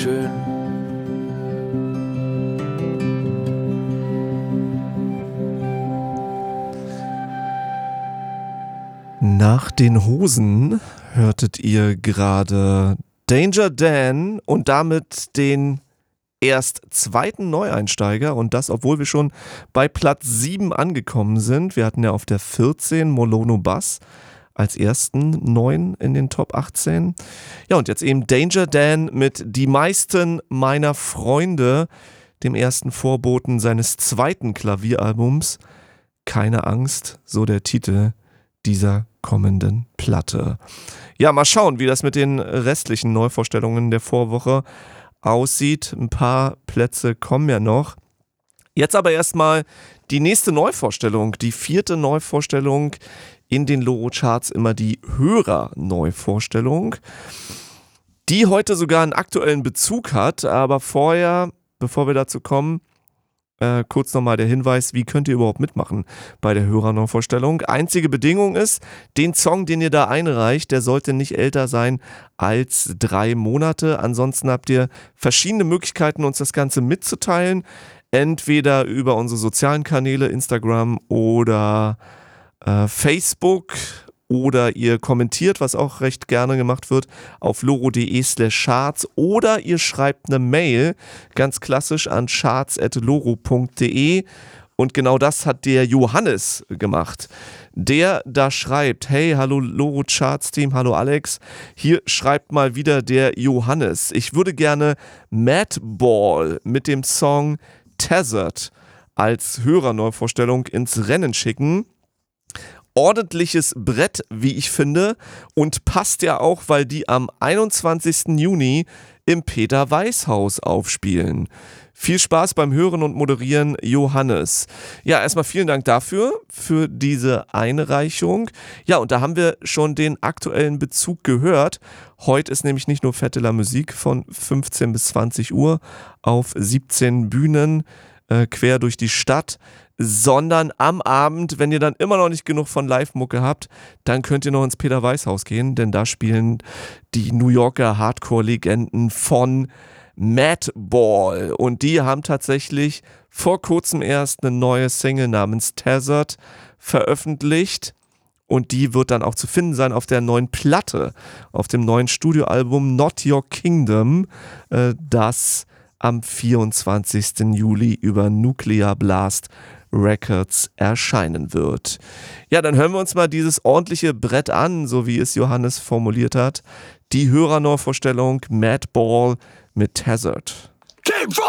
Schön. Nach den Hosen hörtet ihr gerade Danger Dan und damit den erst zweiten Neueinsteiger, und das, obwohl wir schon bei Platz 7 angekommen sind. Wir hatten ja auf der 14 Molono Bass als ersten neuen in den Top 18. Ja, und jetzt eben Danger Dan mit Die meisten meiner Freunde, dem ersten Vorboten seines zweiten Klavieralbums. Keine Angst, so der Titel dieser kommenden Platte. Ja, mal schauen, wie das mit den restlichen Neuvorstellungen der Vorwoche aussieht. Ein paar Plätze kommen ja noch. Jetzt aber erstmal die nächste Neuvorstellung, die 4. Neuvorstellung in den Loro-Charts, immer die Hörer-Neuvorstellung, die heute sogar einen aktuellen Bezug hat. Aber vorher, bevor wir dazu kommen, kurz nochmal der Hinweis, wie könnt ihr überhaupt mitmachen bei der Hörerneuvorstellung? Einzige Bedingung ist, den Song, den ihr da einreicht, der sollte nicht älter sein als 3 Monate. Ansonsten habt ihr verschiedene Möglichkeiten, uns das Ganze mitzuteilen. Entweder über unsere sozialen Kanäle, Instagram oder Facebook, oder ihr kommentiert, was auch recht gerne gemacht wird, auf loro.de/charts, oder ihr schreibt eine Mail, ganz klassisch, an charts@loro.de. Und genau das hat der Johannes gemacht. Der da schreibt: Hey, hallo Loro Charts Team, hallo Alex. Hier schreibt mal wieder der Johannes. Ich würde gerne Madball mit dem Song Tethered als Hörerneuvorstellung ins Rennen schicken. Ordentliches Brett, wie ich finde, und passt ja auch, weil die am 21. Juni im Peter-Weiß-Haus aufspielen. Viel Spaß beim Hören und Moderieren, Johannes. Ja, erstmal vielen Dank dafür, für diese Einreichung. Ja, und da haben wir schon den aktuellen Bezug gehört. Heute ist nämlich nicht nur Fête de la Musique von 15 bis 20 Uhr auf 17 Bühnen quer durch die Stadt, sondern am Abend, wenn ihr dann immer noch nicht genug von Live-Mucke habt, dann könnt ihr noch ins Peter-Weiß-Haus gehen, denn da spielen die New Yorker Hardcore-Legenden von Madball, und die haben tatsächlich vor kurzem erst eine neue Single namens Tethered veröffentlicht, und die wird dann auch zu finden sein auf der neuen Platte, auf dem neuen Studioalbum Not Your Kingdom, das am 24. Juli über Nuclear Blast Records erscheinen wird. Ja, dann hören wir uns mal dieses ordentliche Brett an, so wie es Johannes formuliert hat. Die Hörerneuvorstellung Madball mit Tethered. Keep